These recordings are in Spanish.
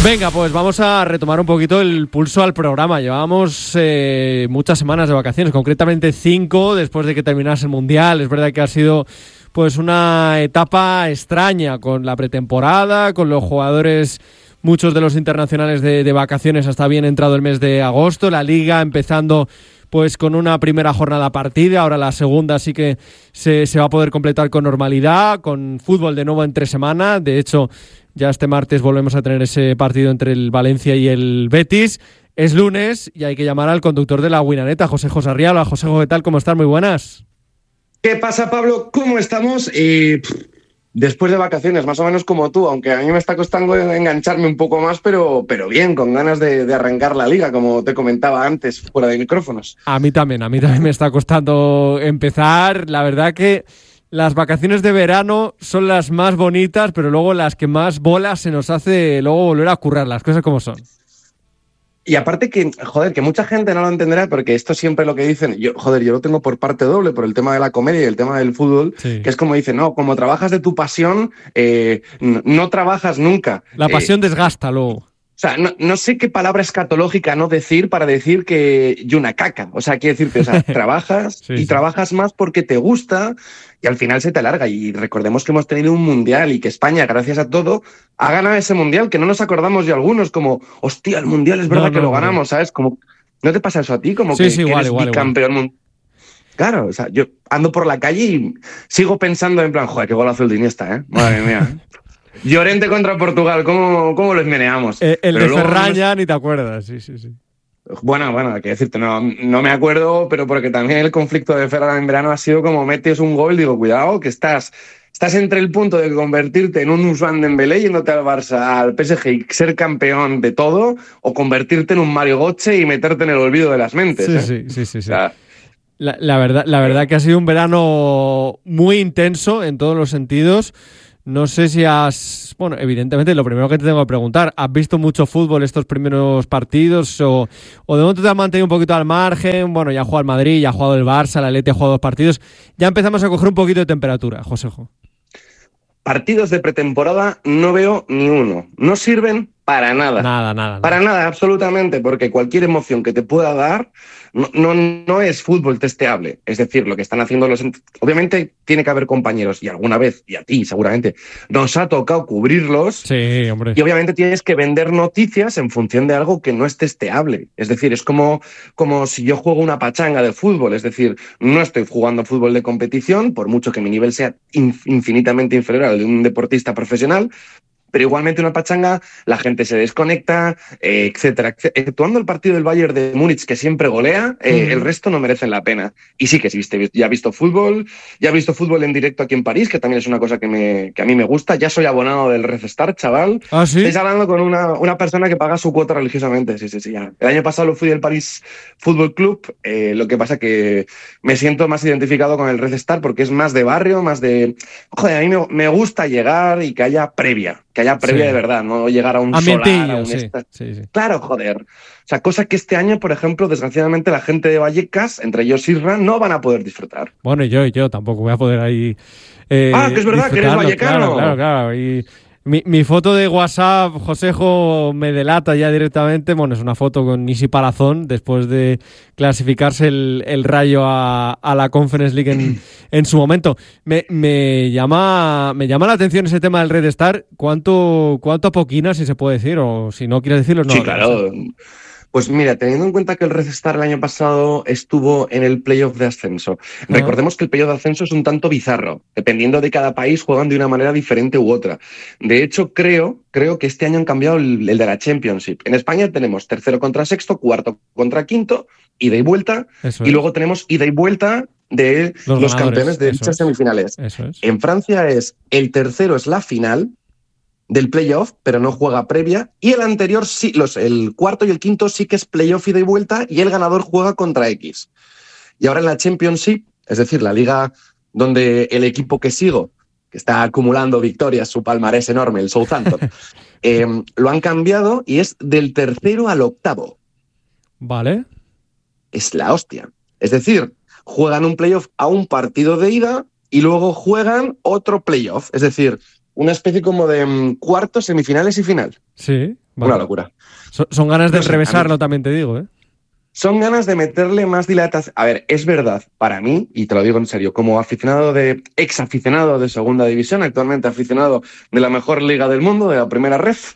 Venga, pues vamos a retomar un poquito el pulso al programa. Llevábamos muchas semanas de vacaciones, concretamente 5 después de que terminase el Mundial. Es verdad que ha sido pues una etapa extraña con la pretemporada, con los jugadores, muchos de los internacionales de vacaciones hasta bien entrado el mes de agosto, la Liga empezando pues con una primera jornada partida, ahora la segunda sí que se va a poder completar con normalidad, con fútbol de nuevo en 3 semanas. De hecho, ya este martes volvemos a tener ese partido entre el Valencia y el Betis. Es lunes y hay que llamar al conductor de la Winaneta, Josejo Sarriá. Hola, Josejo, ¿qué tal? ¿Cómo estás? Muy buenas. ¿Qué pasa, Pablo? ¿Cómo estamos? Después de vacaciones, más o menos como tú, aunque a mí me está costando engancharme un poco más, pero bien, con ganas de arrancar la liga, como te comentaba antes, fuera de micrófonos. A mí también me está costando empezar. La verdad que las vacaciones de verano son las más bonitas, pero luego las que más bolas se nos hace luego volver a currar, las cosas como son. Y aparte que mucha gente no lo entenderá, porque esto siempre lo que dicen, yo lo tengo por parte doble, por el tema de la comedia y el tema del fútbol, sí. Que es como dicen, no, como trabajas de tu pasión, no trabajas nunca. La pasión desgasta luego. O sea, no sé qué palabra escatológica no decir para decir que y una caca. O sea, quiero decirte, trabajas sí, y trabajas más porque te gusta y al final se te alarga. Y recordemos que hemos tenido un mundial y que España, gracias a todo, ha ganado ese mundial, que no nos acordamos de algunos, como, hostia, el mundial es verdad que lo ganamos, ¿sabes? Como, ¿no te pasa eso a ti? Como que igual, eres bicampeón mundial. Claro, o sea, yo ando por la calle y sigo pensando en plan, joder, qué golazo el de Iniesta, ¿eh? Madre mía. Llorente contra Portugal, ¿cómo los meneamos? El de Ferran ya ni te acuerdas, sí. Bueno, hay que decirte, no me acuerdo, pero porque también el conflicto de Ferran en verano ha sido como metes un gol, digo, cuidado, que estás entre el punto de convertirte en un Ousmane Dembélé yéndote al Barça, al PSG y ser campeón de todo, o convertirte en un Mario Götze y meterte en el olvido de las mentes. Sí. O sea, la verdad que ha sido un verano muy intenso en todos los sentidos. No sé si bueno, evidentemente lo primero que te tengo que preguntar, ¿has visto mucho fútbol estos primeros partidos o de momento te has mantenido un poquito al margen? Bueno, ya ha jugado el Madrid, ya ha jugado el Barça, el Atleti ha jugado 2 partidos, ya empezamos a coger un poquito de temperatura, Josejo. Partidos de pretemporada no veo ni uno, no sirven para nada. Nada. Para nada, absolutamente, porque cualquier emoción que te pueda dar no es fútbol testeable. Es decir, lo que están haciendo obviamente tiene que haber compañeros, y alguna vez, y a ti seguramente, nos ha tocado cubrirlos. Sí, hombre. Y obviamente tienes que vender noticias en función de algo que no es testeable. Es decir, es como si yo juego una pachanga de fútbol. Es decir, no estoy jugando fútbol de competición, por mucho que mi nivel sea infinitamente inferior al de un deportista profesional, pero igualmente una pachanga, la gente se desconecta, etcétera. Exceptuando el partido del Bayern de Múnich, que siempre golea, el resto no merecen la pena. Y sí que ya he visto fútbol en directo aquí en París, que también es una cosa que a mí me gusta. Ya soy abonado del Red Star, chaval. ¿Ah, sí? Estáis hablando con una persona que paga su cuota religiosamente. Sí, ya. El año pasado lo fui del París Fútbol Club, lo que pasa que me siento más identificado con el Red Star porque es más de barrio, más de... Joder, a mí me gusta llegar y que haya previa de verdad, no llegar a un solar, a un sí. Claro, joder. O sea, cosa que este año, por ejemplo, desgraciadamente la gente de Vallecas, entre ellos Isra, no van a poder disfrutar. Bueno, y yo tampoco voy a poder ahí que es verdad, que eres vallecano. Claro. Y mi foto de WhatsApp, Josejo, me delata ya directamente. Bueno, es una foto con Isi Palazón después de clasificarse el Rayo a la Conference League en su momento. Me llama la atención ese tema del Red Star. ¿Cuánto apoquina, si se puede decir? O si no quieres decirlo, no. Sí, claro. Pues mira, teniendo en cuenta que el Red Star el año pasado estuvo en el playoff de ascenso, recordemos que el playoff de ascenso es un tanto bizarro. Dependiendo de cada país, juegan de una manera diferente u otra. De hecho, creo que este año han cambiado el de la Championship. En España tenemos tercero contra sexto, cuarto contra quinto, ida y vuelta, y luego tenemos ida y vuelta de los campeones de dichas semifinales. Eso es. En Francia el tercero es la final del playoff, pero no juega previa, y el anterior sí, el cuarto y el quinto sí que es playoff ida y vuelta, y el ganador juega contra X. Y ahora en la Championship, es decir, la liga donde el equipo que sigo, que está acumulando victorias, su palmarés enorme, el Southampton, lo han cambiado y es del tercero al octavo. Vale. Es la hostia. Es decir, juegan un playoff a un partido de ida y luego juegan otro playoff, es decir, una especie como de cuartos, semifinales y final. Sí, Una locura. Son ganas de enrevesarlo, también te digo, ¿eh? Son ganas de meterle más dilatación. A ver, es verdad, para mí, y te lo digo en serio, como ex aficionado de segunda división, actualmente aficionado de la mejor liga del mundo, de la primera ref,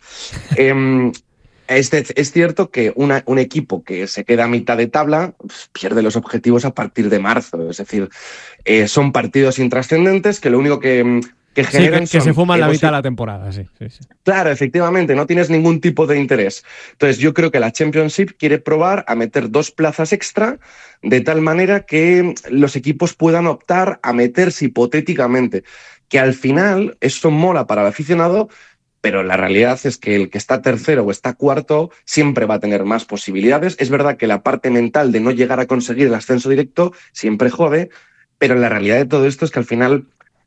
es cierto que un equipo que se queda a mitad de tabla pues, pierde los objetivos a partir de marzo. Es decir, son partidos intrascendentes que lo único que generan que se fuman la mitad de la temporada, sí. Claro, efectivamente, no tienes ningún tipo de interés. Entonces, yo creo que la Championship quiere probar a meter 2 plazas extra de tal manera que los equipos puedan optar a meterse hipotéticamente. Que al final eso mola para el aficionado, pero la realidad es que el que está tercero o está cuarto siempre va a tener más posibilidades. Es verdad que la parte mental de no llegar a conseguir el ascenso directo siempre jode, pero la realidad de todo esto es que al final...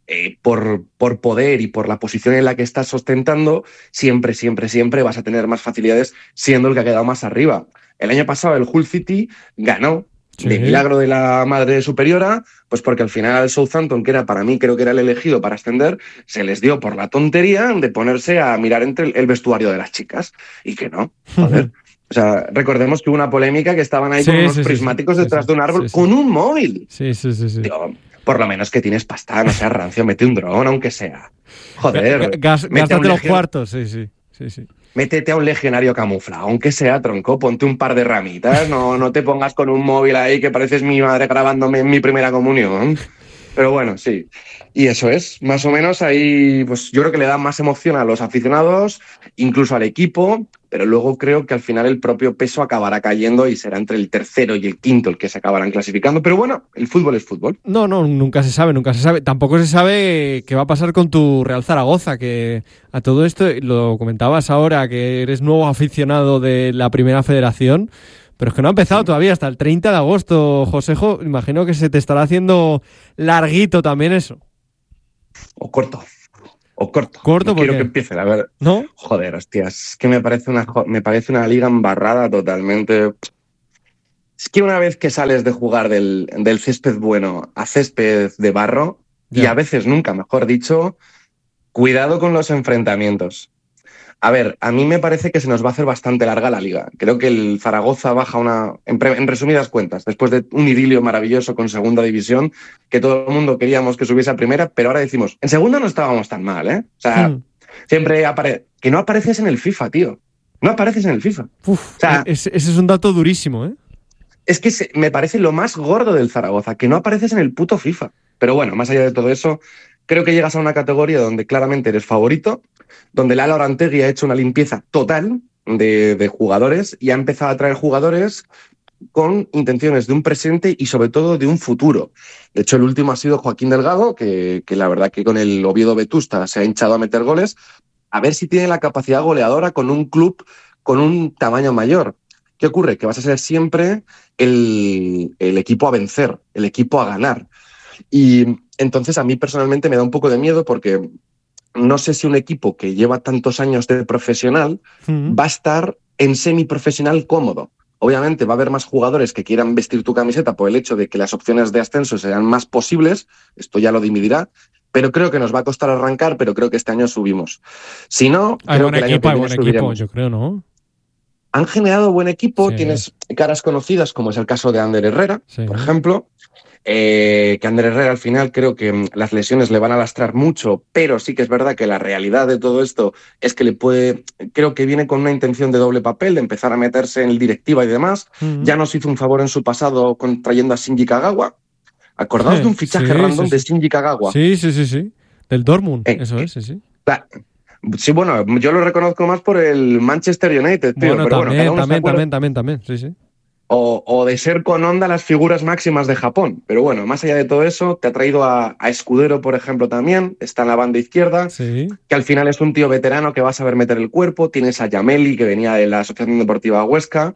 por poder y por la posición en la que estás ostentando, siempre vas a tener más facilidades siendo el que ha quedado más arriba. El año pasado el Hull City ganó de milagro de la madre superiora, pues porque al final el Southampton, que era para mí, creo que era el elegido para ascender, se les dio por la tontería de ponerse a mirar entre el vestuario de las chicas. Y que no, joder. O sea, recordemos que hubo una polémica que estaban ahí con unos prismáticos detrás de un árbol con un móvil. Sí. Digo, por lo menos que tienes pasta, no sea rancio, mete un dron, aunque sea. Joder. Gástate los cuartos, sí. Métete a un legionario camuflado, aunque sea, tronco, ponte un par de ramitas, no te pongas con un móvil ahí que pareces mi madre grabándome en mi primera comunión. Pero bueno, sí. Y eso es, más o menos ahí, pues yo creo que le da más emoción a los aficionados, incluso al equipo, pero luego creo que al final el propio peso acabará cayendo y será entre el tercero y el quinto el que se acabarán clasificando. Pero bueno, el fútbol es fútbol. No, nunca se sabe. Tampoco se sabe qué va a pasar con tu Real Zaragoza, que a todo esto, lo comentabas ahora, que eres nuevo aficionado de la Primera Federación, pero es que no ha empezado todavía hasta el 30 de agosto, Josejo. Imagino que se te estará haciendo larguito también eso. O corto. Corto, no quiero que empiece, la verdad. ¿No? Joder, hostias, es que me parece una liga embarrada totalmente. Es que una vez que sales de jugar del césped bueno a césped de barro, y a veces nunca, mejor dicho, cuidado con los enfrentamientos. A ver, a mí me parece que se nos va a hacer bastante larga la liga. Creo que el Zaragoza baja en resumidas cuentas, después de un idilio maravilloso con segunda división, que todo el mundo queríamos que subiese a primera, pero ahora decimos, en segunda no estábamos tan mal, ¿eh? O sea, siempre que no apareces en el FIFA, tío. No apareces en el FIFA. Uf, o sea, ese es un dato durísimo, ¿eh? Es que me parece lo más gordo del Zaragoza, que no apareces en el puto FIFA. Pero bueno, más allá de todo eso, creo que llegas a una categoría donde claramente eres favorito, donde Lala Orantegui ha hecho una limpieza total de jugadores y ha empezado a traer jugadores con intenciones de un presente y sobre todo de un futuro. De hecho, el último ha sido Joaquín Delgado, que la verdad que con el Oviedo Vetusta se ha hinchado a meter goles, a ver si tiene la capacidad goleadora con un club con un tamaño mayor. ¿Qué ocurre? Que vas a ser siempre el equipo a vencer, el equipo a ganar. Y entonces a mí personalmente me da un poco de miedo porque no sé si un equipo que lleva tantos años de profesional va a estar en semiprofesional cómodo. Obviamente va a haber más jugadores que quieran vestir tu camiseta por el hecho de que las opciones de ascenso sean más posibles, esto ya lo dividirá, pero creo que nos va a costar arrancar, pero creo que este año subimos. Si no, creo que el año que viene subiremos. Yo creo, ¿no? Han generado buen equipo, tienes caras conocidas, como es el caso de Ander Herrera, por ejemplo, que Ander Herrera al final creo que las lesiones le van a lastrar mucho, pero sí que es verdad que la realidad de todo esto es que creo que viene con una intención de doble papel, de empezar a meterse en el directiva y demás. Ya nos hizo un favor en su pasado trayendo a Shinji Kagawa. ¿Acordaos de un fichaje random de Shinji Kagawa? Sí. Del Dortmund, eso es, sí. Sí, bueno, yo lo reconozco más por el Manchester United, tío. Bueno, pero también, sí. O de ser con Honda las figuras máximas de Japón. Pero bueno, más allá de todo eso, te ha traído a Escudero, por ejemplo, también. Está en la banda izquierda, que al final es un tío veterano que va a saber meter el cuerpo. Tienes a Yameli, que venía de la Asociación Deportiva Huesca.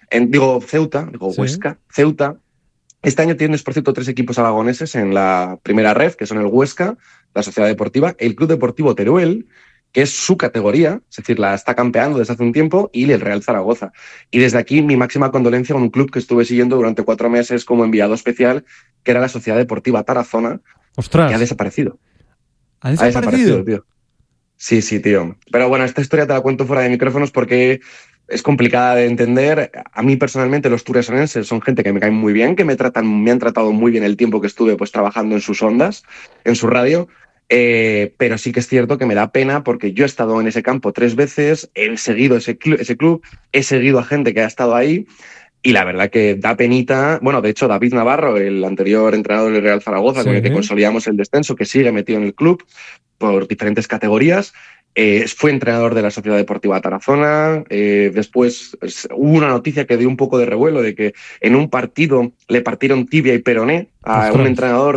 Ceuta. Este año tienes, por cierto, 3 equipos aragoneses en la primera ref, que son el Huesca, la Sociedad Deportiva, el Club Deportivo Teruel, que es su categoría, es decir, la está campeando desde hace un tiempo, y el Real Zaragoza. Y desde aquí mi máxima condolencia a un club que estuve siguiendo durante 4 meses como enviado especial, que era la Sociedad Deportiva Tarazona, ¡Ostras! que ha desaparecido. ¿Ha desaparecido, tío? Sí, tío. Pero bueno, esta historia te la cuento fuera de micrófonos porque es complicada de entender. A mí personalmente los turesonenses son gente que me caen muy bien, que me han tratado muy bien el tiempo que estuve pues trabajando en sus ondas, en su radio. Pero sí que es cierto que me da pena porque yo he estado en ese campo 3 veces, he seguido ese club, he seguido a gente que ha estado ahí y la verdad que da penita. Bueno, de hecho David Navarro, el anterior entrenador del Real Zaragoza, Sí. con el que consolidamos el descenso, que sigue metido en el club por diferentes categorías, fue entrenador de la Sociedad Deportiva Tarazona. Después hubo una noticia que dio un poco de revuelo de que en un partido le partieron tibia y peroné a un entrenador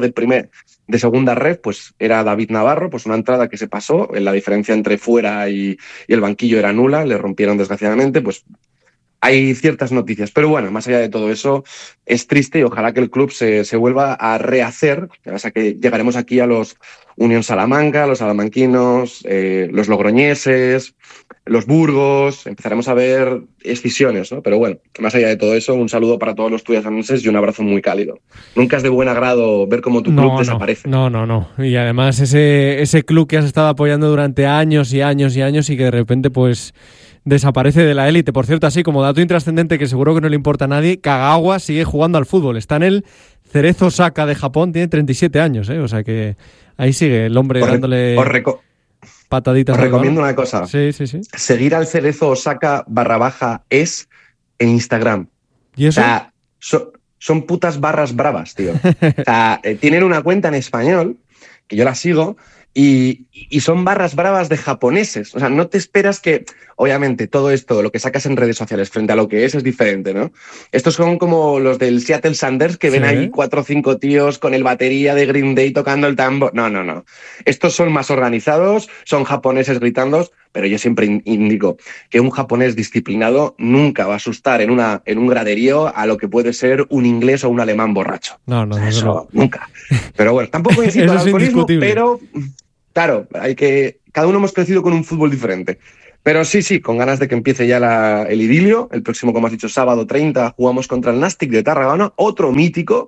de segunda red, pues era David Navarro, pues una entrada que se pasó, la diferencia entre fuera y el banquillo era nula, le rompieron desgraciadamente, pues hay ciertas noticias. Pero bueno, más allá de todo eso, es triste y ojalá que el club se vuelva a rehacer. O sea, que llegaremos aquí a los Unión Salamanca, los salamanquinos, los logroñeses, los Burgos, empezaremos a ver escisiones, ¿no? Pero bueno, más allá de todo eso, un saludo para todos los tuyasanenses y un abrazo muy cálido. Nunca es de buen agrado ver cómo tu club desaparece. No. Y además ese club que has estado apoyando durante años y años y años y que de repente pues desaparece de la élite. Por cierto, así como dato intrascendente que seguro que no le importa a nadie, Kagawa sigue jugando al fútbol. Está en el Cerezo Osaka de Japón, tiene 37 años, ¿eh? O sea que ahí sigue el hombre dándole pataditas. Os recomiendo una cosa. Sí. Seguir al Cerezo Osaka /es en Instagram. ¿Y eso? O sea, son putas barras bravas, tío. O sea, tienen una cuenta en español, que yo la sigo, y son barras bravas de japoneses. O sea, no te esperas que, obviamente, todo esto, lo que sacas en redes sociales frente a lo que es diferente, ¿no? Estos son como los del Seattle Sounders que ven ahí 4 o 5 tíos con el batería de Green Day tocando el tambor. No. Estos son más organizados, son japoneses gritando, pero yo siempre indico que un japonés disciplinado nunca va a asustar en un graderío a lo que puede ser un inglés o un alemán borracho. No, eso nunca. Pero bueno, tampoco incito al alcoholismo, pero claro, cada uno hemos crecido con un fútbol diferente. Pero sí, con ganas de que empiece ya el idilio. El próximo, como has dicho, sábado 30, jugamos contra el Nàstic de Tarragona, otro mítico.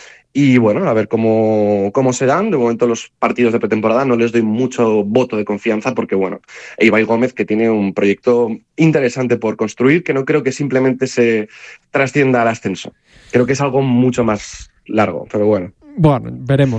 Y bueno, a ver cómo se dan. De momento los partidos de pretemporada no les doy mucho voto de confianza porque, bueno, Ibai Gómez, que tiene un proyecto interesante por construir, que no creo que simplemente se trascienda al ascenso. Creo que es algo mucho más largo, pero bueno. Bueno, veremos.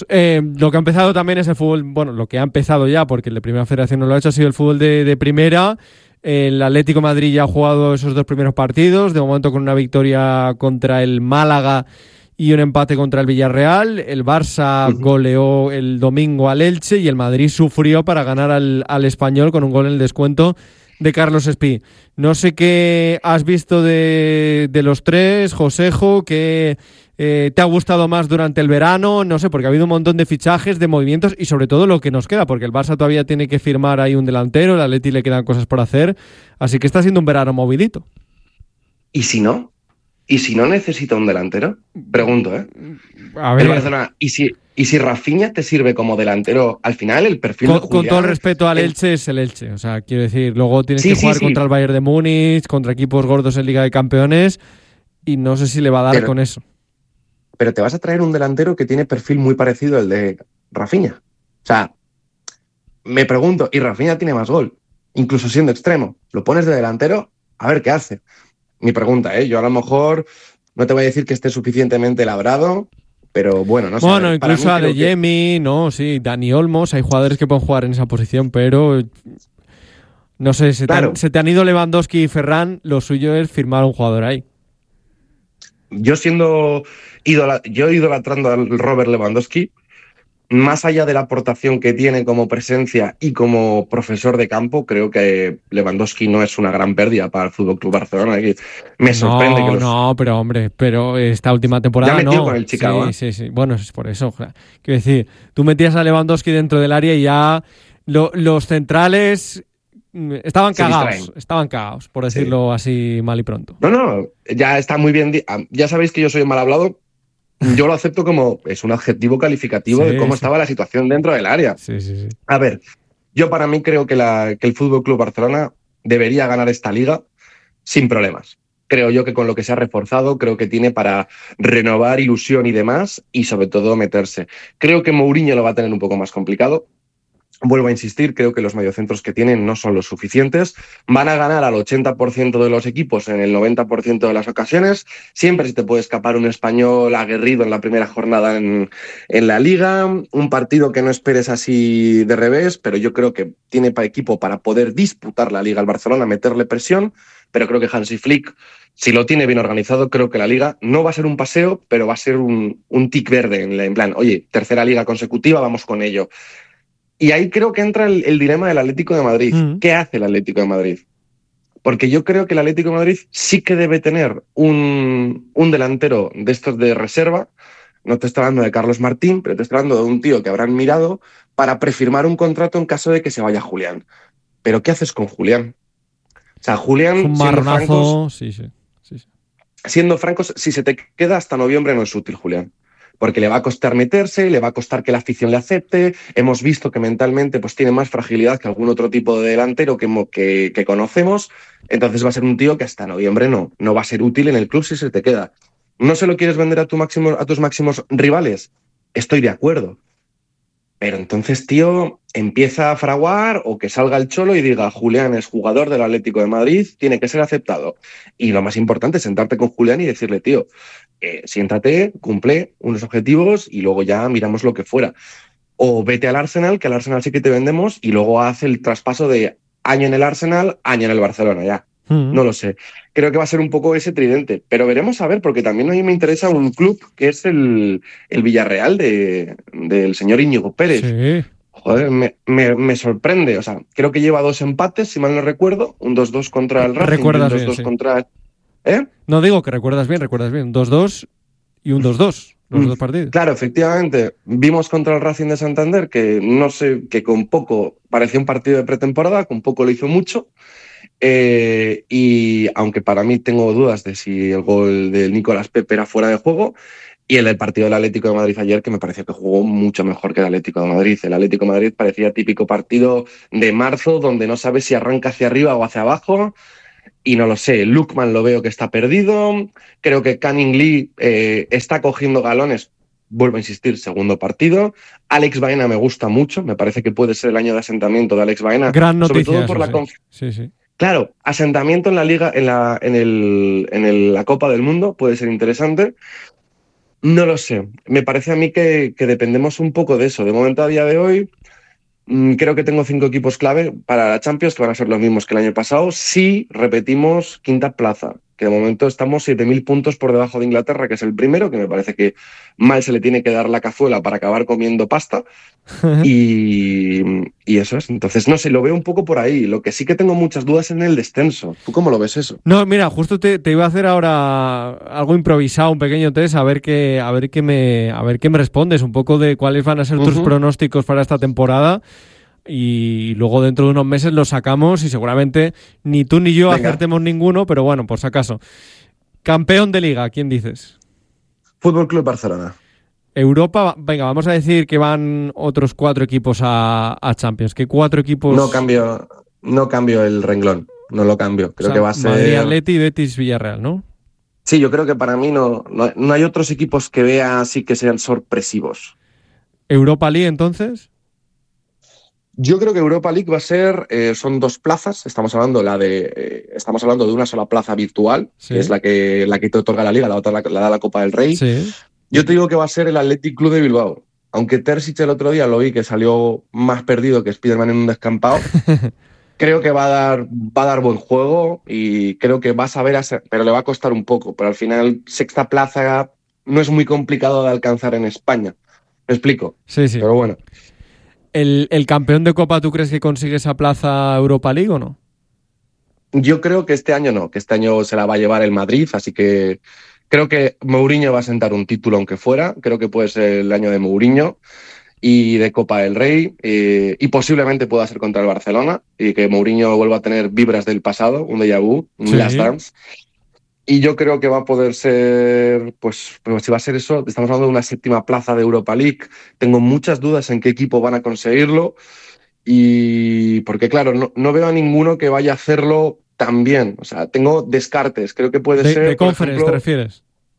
Lo que ha empezado también es el fútbol, bueno, lo que ha empezado ya, porque el de Primera Federación no lo ha hecho, ha sido el fútbol de Primera. El Atlético de Madrid ya ha jugado esos 2 primeros partidos, de momento con una victoria contra el Málaga y un empate contra el Villarreal. El Barça goleó el domingo al Elche y el Madrid sufrió para ganar al Español con un gol en el descuento de Carlos Espí. No sé qué has visto de los 3, Josejo, que te ha gustado más durante el verano, no sé, porque ha habido un montón de fichajes, de movimientos y sobre todo lo que nos queda, porque el Barça todavía tiene que firmar ahí un delantero, el Atleti le quedan cosas por hacer, así que está siendo un verano movidito. ¿Y si no? ¿Y si no necesita un delantero? Pregunto, ¿eh? A ver. ¿Y si Rafinha te sirve como delantero? Al final el perfil de Julián... Con todo el respeto al Elche es el Elche. O sea, quiero decir, luego tienes que jugar contra el Bayern de Múnich, contra equipos gordos en Liga de Campeones y no sé si le va a dar con eso. Pero te vas a traer un delantero que tiene perfil muy parecido al de Rafinha. O sea, me pregunto, y Rafinha tiene más gol, incluso siendo extremo. ¿Lo pones de delantero? A ver qué hace. Mi pregunta, yo a lo mejor no te voy a decir que esté suficientemente labrado, pero bueno, no sé. Bueno, incluso a Adeyemi, no, sí, Dani Olmos, hay jugadores que pueden jugar en esa posición, pero no sé, se te han ido Lewandowski y Ferran, lo suyo es firmar a un jugador ahí. Yo idolatrando al Robert Lewandowski, más allá de la aportación que tiene como presencia y como profesor de campo, creo que Lewandowski no es una gran pérdida para el FC Barcelona. Me sorprende que pero esta última temporada ya metió con el Chicago. Sí. Bueno, es por eso. Quiero decir, tú metías a Lewandowski dentro del área y ya los centrales estaban cagados, por decirlo así mal y pronto. No, ya está muy bien. Ya sabéis que yo soy un mal hablado. Yo lo acepto como es un adjetivo calificativo de cómo estaba la situación dentro del área. Sí. A ver, yo para mí creo que el Fútbol Club Barcelona debería ganar esta liga sin problemas. Creo yo que con lo que se ha reforzado, creo que tiene para renovar ilusión y demás, y sobre todo meterse. Creo que Mourinho lo va a tener un poco más complicado. Vuelvo a insistir, creo que los mediocentros que tienen no son los suficientes. Van a ganar al 80% de los equipos en el 90% de las ocasiones. Siempre se te puede escapar un español aguerrido en la primera jornada en la Liga. Un partido que no esperes así de revés, pero yo creo que tiene para equipo para poder disputar la Liga al Barcelona, meterle presión. Pero creo que Hansi Flick, si lo tiene bien organizado, creo que la Liga no va a ser un paseo, pero va a ser un tic verde en plan, oye, tercera Liga consecutiva, vamos con ello. Y ahí creo que entra el dilema del Atlético de Madrid. ¿Qué hace el Atlético de Madrid? Porque yo creo que el Atlético de Madrid sí que debe tener un delantero de estos de reserva. No te estoy hablando de Carlos Martín, pero te estoy hablando de un tío que habrán mirado para prefirmar un contrato en caso de que se vaya Julián. Pero ¿qué haces con Julián? O sea, Julián, Es un marronazo, sí. Siendo francos, si se te queda hasta noviembre no es útil, Julián. Porque le va a costar meterse, le va a costar que la afición le acepte. Hemos visto que mentalmente pues, tiene más fragilidad que algún otro tipo de delantero que conocemos. Entonces va a ser un tío que hasta noviembre no va a ser útil en el club si se te queda. ¿No se lo quieres vender a tus máximos rivales? Estoy de acuerdo. Pero entonces, tío, empieza a fraguar o que salga el Cholo y diga Julián es jugador del Atlético de Madrid, tiene que ser aceptado. Y lo más importante es sentarte con Julián y decirle, tío, siéntate, cumple unos objetivos y luego ya miramos lo que fuera. O vete al Arsenal, que al Arsenal sí que te vendemos, y luego haz el traspaso de año en el Arsenal, año en el Barcelona, ya. No lo sé. Creo que va a ser un poco ese tridente, pero veremos a ver, porque también a mí me interesa un club que es el Villarreal del señor Íñigo Pérez. Sí. Joder, me sorprende. O sea, creo que lleva 2 empates, si mal no recuerdo, un 2-2 contra el Racing, Recuerdas un 2-2 bien, contra... ¿Eh? No digo que recuerdas bien. 2-2 y un 2-2, los dos partidos. Claro, efectivamente. Vimos contra el Racing de Santander que no sé, que con poco parecía un partido de pretemporada, con poco lo hizo mucho. Y aunque para mí tengo dudas de si el gol del Nicolás Pepe era fuera de juego, y el del partido del Atlético de Madrid ayer, que me pareció que jugó mucho mejor que el Atlético de Madrid. El Atlético de Madrid parecía típico partido de marzo donde no sabes si arranca hacia arriba o hacia abajo, y no lo sé. Lookman lo veo que está perdido. Creo que Canning Lee está cogiendo galones. Vuelvo a insistir, segundo partido. Alex Baena me gusta mucho, me parece que puede ser el año de asentamiento de Alex Baena. Gran noticia, sobre todo por la sí. Claro, asentamiento en la Liga, en la Copa del Mundo puede ser interesante. No lo sé. Me parece a mí que dependemos un poco de eso. De momento, a día de hoy, creo que tengo 5 equipos clave para la Champions, que van a ser los mismos que el año pasado, si repetimos quinta plaza, que de momento estamos 7.000 puntos por debajo de Inglaterra, que es el primero, que me parece que mal se le tiene que dar la cazuela para acabar comiendo pasta. Y eso es. Entonces, no sé, lo veo un poco por ahí. Lo que sí que tengo muchas dudas en el descenso. ¿Tú cómo lo ves eso? No, mira, justo te iba a hacer ahora algo improvisado, un pequeño test, a ver qué me respondes, un poco de cuáles van a ser tus pronósticos para esta temporada. Y luego dentro de unos meses lo sacamos y seguramente ni tú ni yo acertemos ninguno, pero bueno, por si acaso. Campeón de Liga, ¿quién dices? Fútbol Club Barcelona. Europa, venga, vamos a decir que van otros 4 equipos a Champions. ¿Qué 4 equipos? No cambio el renglón, no lo cambio. Creo que va a ser Madrid, Atleti, Betis, Villarreal, ¿no? Sí, yo creo que para mí no hay otros equipos que vea así que sean sorpresivos. ¿Europa League entonces? Yo creo que Europa League va a ser, son 2 plazas, estamos hablando de una sola plaza virtual, sí, que es la que te otorga la Liga, la otra la da la Copa del Rey. Sí. Yo te digo que va a ser el Athletic Club de Bilbao, aunque Terzic el otro día lo vi que salió más perdido que Spiderman en un descampado. Creo que va a dar buen juego y creo que va a saber hacer, pero le va a costar un poco, pero al final sexta plaza no es muy complicado de alcanzar en España. ¿Me explico? Sí. Pero bueno. ¿El campeón de Copa tú crees que consigue esa plaza Europa League o no? Yo creo que este año no, que este año se la va a llevar el Madrid, así que creo que Mourinho va a sentar un título aunque fuera, creo que puede ser el año de Mourinho y de Copa del Rey, y posiblemente pueda ser contra el Barcelona, y que Mourinho vuelva a tener vibras del pasado, un déjà vu, un last dance. Y yo creo que va a poder ser, pues si va a ser eso, estamos hablando de una 7ª plaza de Europa League. Tengo muchas dudas en qué equipo van a conseguirlo, y porque claro, no veo a ninguno que vaya a hacerlo tan bien. O sea, tengo descartes, creo que puede ser... ¿De Conference te refieres?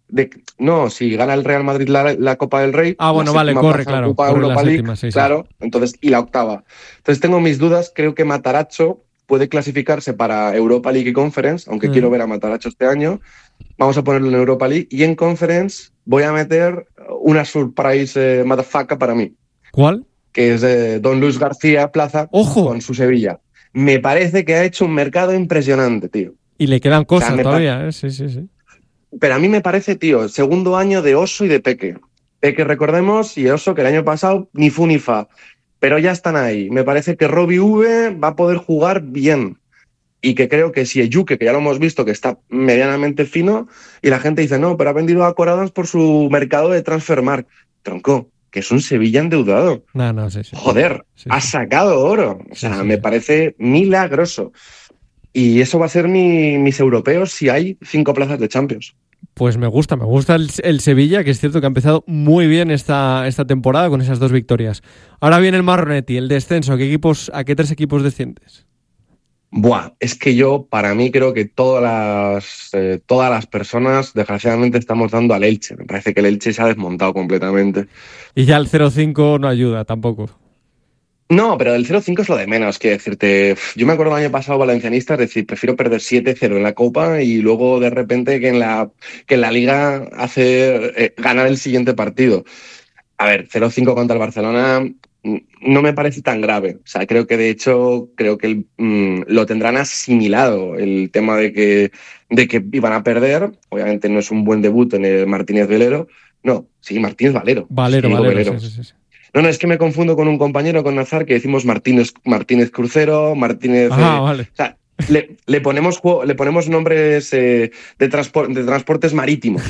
no, si gana el Real Madrid la Copa del Rey, Ah, bueno, la vale, séptima corre, plaza claro. ocupa Corre Europa la League, séptima, sí, claro, entonces, y la octava. Entonces tengo mis dudas, creo que Matarazzo puede clasificarse para Europa League y Conference, aunque quiero ver a Matarazzo este año. Vamos a ponerlo en Europa League y en Conference voy a meter una surprise motherfucker para mí. ¿Cuál? Que es Don Luis García Plaza. ¡Ojo! Con su Sevilla. Me parece que ha hecho un mercado impresionante, tío. Y le quedan cosas O sea, todavía, Sí, sí, sí. Pero a mí me parece, tío, segundo año de Oso y de Peque. Peque, recordemos, y Oso, que el año pasado ni fu ni fa. Pero ya están ahí. Me parece que Robbie V va a poder jugar bien. Y que creo que si Ejuke, que ya lo hemos visto, que está medianamente fino, y la gente dice, no, pero ha vendido a Coradons por su mercado de Transfermarkt. Tronco, que es un Sevilla endeudado. No, sí. Joder, sí, ha sacado oro. O sea, sí. me parece milagroso. Y eso va a ser mis europeos si hay 5 plazas de Champions. Pues me gusta el Sevilla, que es cierto que ha empezado muy bien esta temporada con esas 2 victorias. Ahora viene el Marronetti, el descenso. ¿A qué 3 equipos desciendes? Buah, es que yo, para mí, creo que todas las personas, desgraciadamente, estamos dando al Elche. Me parece que el Elche se ha desmontado completamente. Y ya el 0-5 no ayuda tampoco. No, pero el 0-5 es lo de menos, quiero decirte. Yo me acuerdo el año pasado valencianista, es decir, prefiero perder 7-0 en la Copa y luego de repente que en la Liga hacer ganar el siguiente partido. A ver, 0-5 contra el Barcelona no me parece tan grave. O sea, creo que lo tendrán asimilado el tema de que iban a perder. Obviamente no es un buen debut en el Martínez Velero. No, sí, Martínez Valero. Valero. Sí. No, es que me confundo con un compañero, con Nazar, que decimos Martínez Crucero, Martínez... Vale. O sea, le ponemos nombres de transportes marítimos.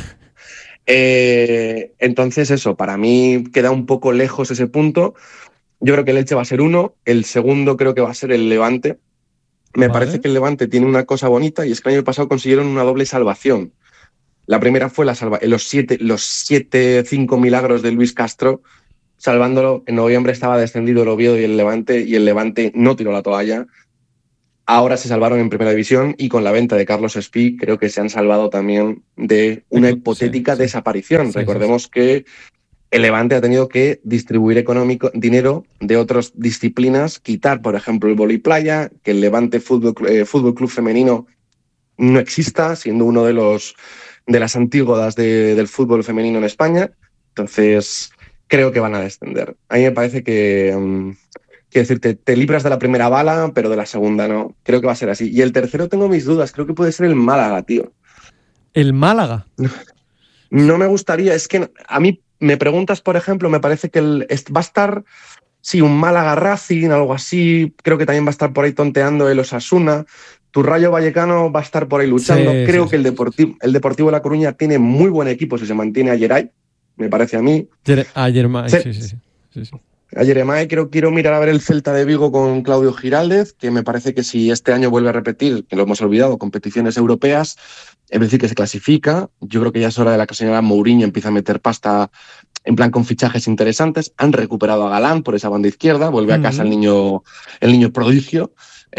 Entonces eso, para mí queda un poco lejos ese punto. Yo creo que el Elche va a ser 1, el segundo creo que va a ser el Levante. Me parece que el Levante tiene una cosa bonita y es que el año pasado consiguieron una doble salvación. La primera fue los 5 milagros de Luis Castro, salvándolo. En noviembre estaba descendido el Oviedo y el Levante no tiró la toalla. Ahora se salvaron en Primera División y con la venta de Carlos Espí creo que se han salvado también de una hipotética desaparición. Recordemos que el Levante ha tenido que distribuir dinero de otras disciplinas, quitar, por ejemplo, el voliplaya, que el Levante Fútbol Club Femenino no exista, siendo uno de las antípodas del fútbol femenino en España. Entonces, creo que van a descender. A mí me parece que... Quiero decirte, te libras de la primera bala, pero de la segunda no. Creo que va a ser así. Y el tercero tengo mis dudas. Creo que puede ser el Málaga, tío. ¿El Málaga? No me gustaría. Es que a mí me preguntas, por ejemplo, me parece que va a estar, sí, un Málaga Racing, algo así. Creo que también va a estar por ahí tonteando el Osasuna. Tu Rayo Vallecano va a estar por ahí luchando. Creo que el Deportivo de La Coruña tiene muy buen equipo si se mantiene a Yeray, me parece a mí. Sí. A Jeremai quiero mirar a ver el Celta de Vigo con Claudio Giraldez, que me parece que si este año vuelve a repetir, que lo hemos olvidado, competiciones europeas, es decir, que se clasifica. Yo creo que ya es hora de que la señora Mourinho empiece a meter pasta en plan con fichajes interesantes. Han recuperado a Galán por esa banda izquierda, vuelve a casa el niño prodigio.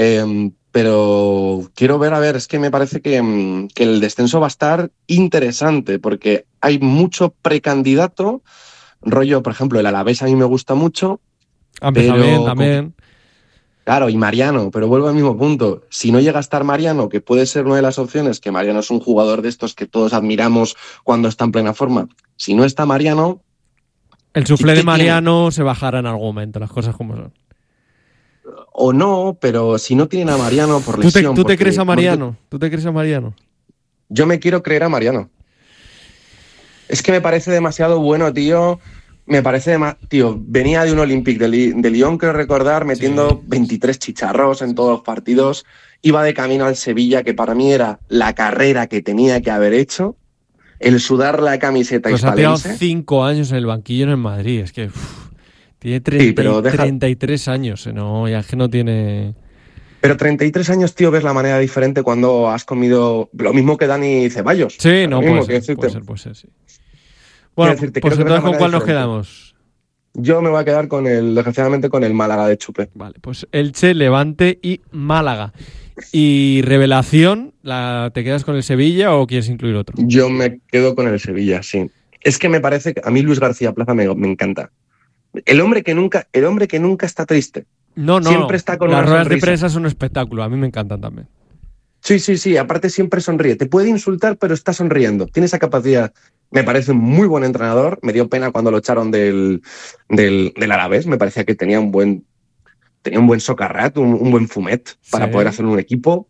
Pero quiero ver, es que me parece que el descenso va a estar interesante, porque hay mucho precandidato. Rollo, por ejemplo, el Alavés a mí me gusta mucho. Ha empezado bien también. Claro, y Mariano, pero vuelvo al mismo punto. Si no llega a estar Mariano, que puede ser una de las opciones, que Mariano es un jugador de estos que todos admiramos cuando está en plena forma. Si no está Mariano... El suflé de Mariano se bajará en algún momento, las cosas como son. O no, pero si no tienen a Mariano por lesión... ¿Tú te crees a Mariano? ¿Tú te crees a Mariano? Yo me quiero creer a Mariano. Es que me parece demasiado bueno, tío. Tío, venía de un Olympique de Lyon, creo recordar, metiendo 23 chicharros en todos los partidos. Iba de camino al Sevilla, que para mí era la carrera que tenía que haber hecho. El sudar la camiseta hispalense. Ha tirado 5 años en el banquillo en el Madrid. Es que tiene 33 años. No, ya es que no tiene... Pero 33 años, tío, ves la manera diferente cuando has comido lo mismo que Dani Ceballos. Sí, no, puede ser, sí. Bueno, pues entonces, ¿con cuál nos quedamos? Yo me voy a quedar desgraciadamente con el Málaga de Chupe. Vale, pues Elche, Levante y Málaga. Y revelación, ¿te quedas con el Sevilla o quieres incluir otro? Yo me quedo con el Sevilla, sí. Es que me parece que a mí Luis García Plaza me encanta. El hombre que nunca está triste. No. Siempre está con las una ruedas sonrisa. de prensa son un espectáculo, a mí me encantan también. Sí, aparte siempre sonríe. Te puede insultar, pero está sonriendo. Tiene esa capacidad. Me parece un muy buen entrenador. Me dio pena cuando lo echaron del Alavés. Me parecía que tenía un buen socarrat, un buen fumet para poder hacer un equipo.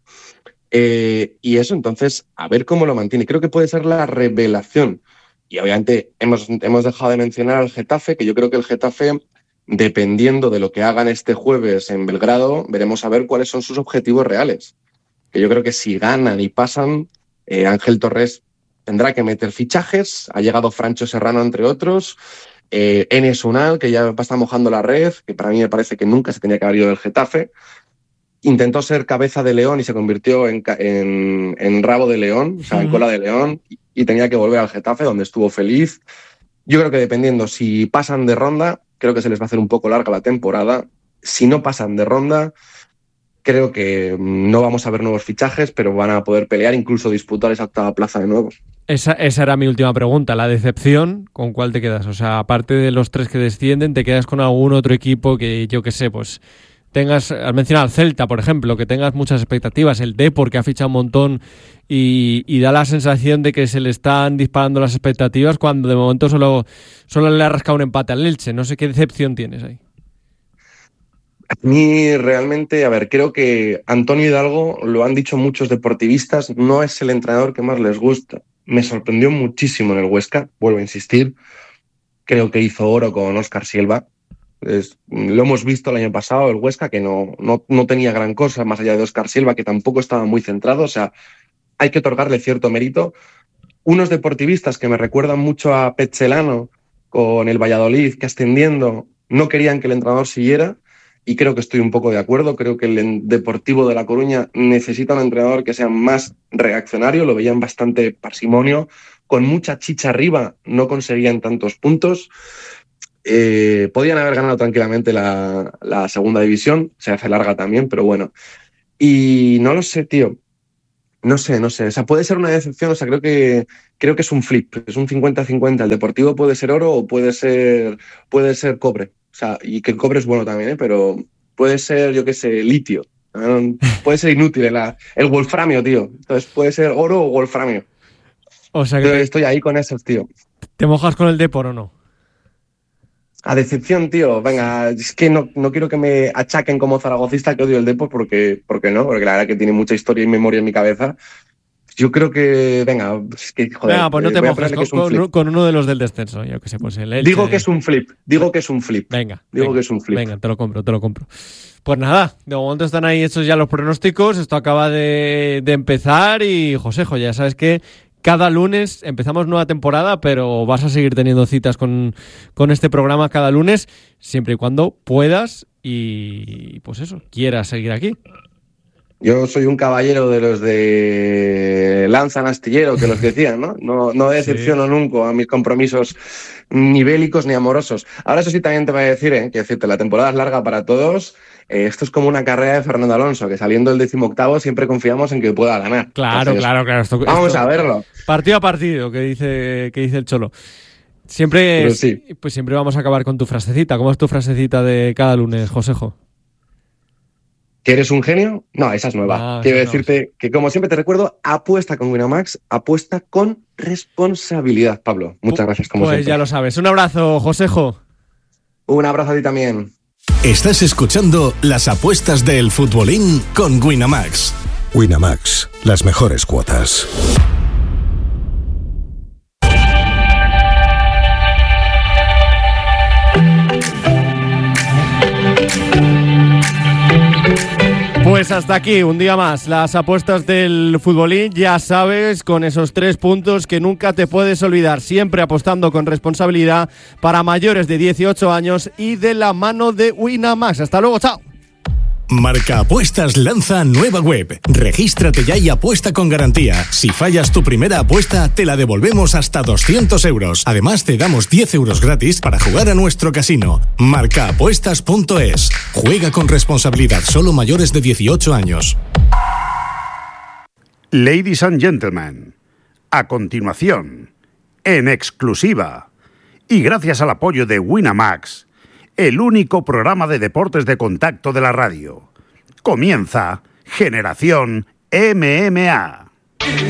Y eso, entonces, a ver cómo lo mantiene. Creo que puede ser la revelación. Y obviamente hemos dejado de mencionar al Getafe, que yo creo que el Getafe, dependiendo de lo que hagan este jueves en Belgrado, veremos a ver cuáles son sus objetivos reales. Que yo creo que si ganan y pasan, Ángel Torres tendrá que meter fichajes. Ha llegado Francho Serrano, entre otros. Enes Unal, que ya está mojando la red, que para mí me parece que nunca se tenía que haber ido del Getafe. Intentó ser cabeza de león y se convirtió en rabo de león, o sea, en cola de león, y tenía que volver al Getafe, donde estuvo feliz. Yo creo que dependiendo, si pasan de ronda, creo que se les va a hacer un poco larga la temporada. Si no pasan de ronda, creo que no vamos a ver nuevos fichajes, pero van a poder pelear, incluso disputar esa octava plaza de nuevo. Esa era mi última pregunta. La decepción, ¿con cuál te quedas? O sea, aparte de los 3 que descienden, ¿te quedas con algún otro equipo que, yo qué sé, pues tengas, has mencionado al Celta, por ejemplo, que tengas muchas expectativas, el Depor, que ha fichado un montón y da la sensación de que se le están disparando las expectativas cuando de momento solo le ha rascado un empate al Elche? No sé qué decepción tienes ahí. A mí realmente, creo que Antonio Hidalgo, lo han dicho muchos deportivistas, no es el entrenador que más les gusta. Me sorprendió muchísimo en el Huesca, vuelvo a insistir. Creo que hizo oro con Óscar Silva. Lo hemos visto el año pasado, el Huesca, que no tenía gran cosa más allá de Óscar Silva, que tampoco estaba muy centrado. O sea, hay que otorgarle cierto mérito. Unos deportivistas que me recuerdan mucho a Petzelano con el Valladolid, que ascendiendo no querían que el entrenador siguiera. Y creo que estoy un poco de acuerdo. Creo que el Deportivo de La Coruña necesita un entrenador que sea más reaccionario. Lo veían bastante parsimonio. Con mucha chicha arriba no conseguían tantos puntos. Podían haber ganado tranquilamente la segunda división. Se hace larga también, pero bueno. Y no lo sé, tío. No sé. O sea, puede ser una decepción. O sea, creo que es un flip. Es un 50-50. El Deportivo puede ser oro o puede ser cobre. O sea, y que el cobre es bueno también, pero puede ser, yo qué sé, litio. Puede ser inútil el wolframio, tío. Entonces puede ser oro o wolframio. O sea que estoy ahí con esos, tío. ¿Te mojas con el Depor o no? A decepción, tío. Venga, es que no quiero que me achaquen como zaragocista que odio el Depor porque no, porque la verdad que tiene mucha historia y memoria en mi cabeza. Yo creo que, venga, es que, joder. Venga, pues no te mojes con uno de los del descenso, yo que sé, pues el Elche. Digo que es un flip. Venga. Que es un flip. Venga, te lo compro. Pues nada, de momento están ahí hechos ya los pronósticos, esto acaba de empezar y, Josejo, ya sabes que cada lunes empezamos nueva temporada, pero vas a seguir teniendo citas con este programa cada lunes, siempre y cuando puedas y, pues eso, quieras seguir aquí. Yo soy un caballero de los de lanza en astillero, que los decían, ¿no? No decepciono nunca a mis compromisos ni bélicos ni amorosos. Ahora eso sí también te voy a decir, quiero decirte, la temporada es larga para todos. Esto es como una carrera de Fernando Alonso, que saliendo el 18º siempre confiamos en que pueda ganar. Claro. Vamos a verlo. Partido a partido, que dice el Cholo. Siempre, sí. Pues siempre vamos a acabar con tu frasecita. ¿Cómo es tu frasecita de cada lunes, Josejo? ¿Que eres un genio? No, esa es nueva. Quiero decirte que, como siempre te recuerdo, apuesta con Winamax, apuesta con responsabilidad, Pablo. Muchas gracias, como siempre. Pues ya lo sabes. Un abrazo, Josejo. Un abrazo a ti también. Estás escuchando las apuestas del futbolín con Winamax. Winamax, las mejores cuotas. Pues hasta aquí, un día más, las apuestas del futbolín, ya sabes, con esos 3 puntos que nunca te puedes olvidar, siempre apostando con responsabilidad para mayores de 18 años y de la mano de Winamax. Hasta luego, chao. Marca Apuestas lanza nueva web. Regístrate ya y apuesta con garantía. Si fallas tu primera apuesta, te la devolvemos hasta 200 euros. Además, te damos 10 euros gratis para jugar a nuestro casino. Marcaapuestas.es. Juega con responsabilidad, solo mayores de 18 años. Ladies and gentlemen, a continuación, en exclusiva, y gracias al apoyo de Winamax, el único programa de deportes de contacto de la radio, comienza Generación MMA.